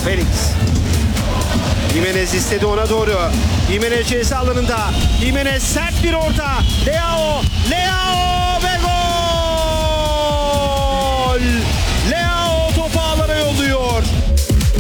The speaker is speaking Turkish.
Felix. Jimenez istedi ona doğru. Jimenez ceza alanında. Jimenez sert bir orta. Leao.